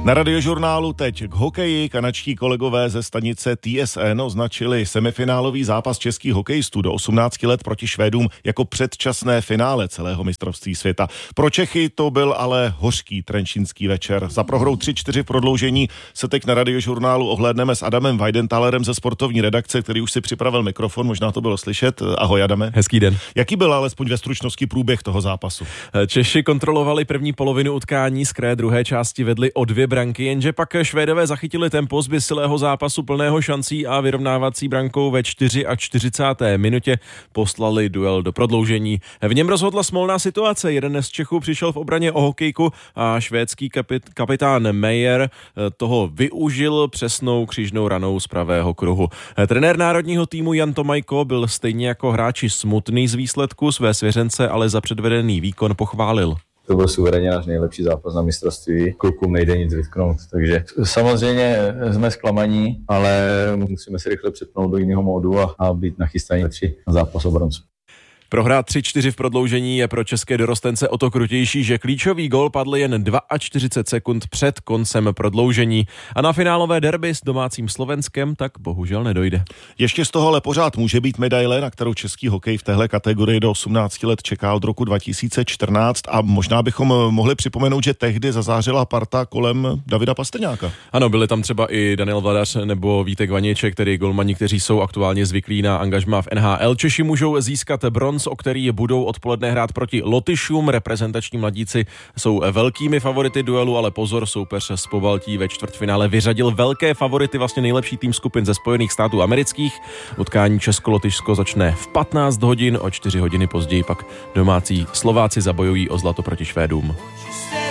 Na Radiožurnálu teď k hokeji. Kanadští kolegové ze stanice TSN označili semifinálový zápas českých hokejistů do 18 let proti Švédům jako předčasné finále celého mistrovství světa. Pro Čechy to byl ale hořký trenčínský večer. Za prohrou 3-4 v prodloužení se teď na Radiožurnálu ohlédneme s Adamem Weidenthalerem ze sportovní redakce, který už si připravil mikrofon, možná to bylo slyšet. Ahoj Adame. Hezký den. Jaký byl alespoň ve stručnosti průběh toho zápasu? Češi kontrolovali první polovinu utkání, z kraje druhé části vedli o 2 branky, jenže pak Švédové zachytili tempo zběsilého zápasu plného šancí a vyrovnávací brankou ve 44. minutě poslali duel do prodloužení. V něm rozhodla smolná situace. Jeden z Čechů přišel v obraně o hokejku a švédský kapitán Meyer toho využil přesnou křížnou ranou z pravého kruhu. Trenér národního týmu Jan Tomajko byl stejně jako hráči smutný z výsledku, své svěřence ale za předvedený výkon pochválil. To byl suverénně náš nejlepší zápas na mistrovství. Klukům nejde nic vytknout, takže samozřejmě jsme zklamaní, ale musíme se rychle přepnout do jiného módu a být nachystaní na zápas o bronz. Prohrát 3-4 v prodloužení je pro české dorostence o to krutější, že klíčový gól padl jen 42 sekund před koncem prodloužení. A na finálové derby s domácím Slovenskem tak bohužel nedojde. Ještě z toho ale pořád může být medaile, na kterou český hokej v téhle kategorii do 18 let čeká od roku 2014 a možná bychom mohli připomenout, že tehdy zazářila parta kolem Davida Pastrňáka. Ano, byli tam třeba i Daniel Vladař nebo Vítek Vaněček, tedy golmani, kteří jsou aktuálně zvyklí na angažmá v NHL. Češi můžou získat bronz, o který budou odpoledne hrát proti Lotyšům. Reprezentační mladíci jsou velkými favority duelu, ale pozor, soupeř z Pobaltí ve čtvrtfinále vyřadil velké favority, vlastně nejlepší tým skupin ze Spojených států amerických. Utkání Česko-Lotyšsko začne v 15 hodin, o 4 hodiny později pak domácí Slováci zabojují o zlato proti Švédům.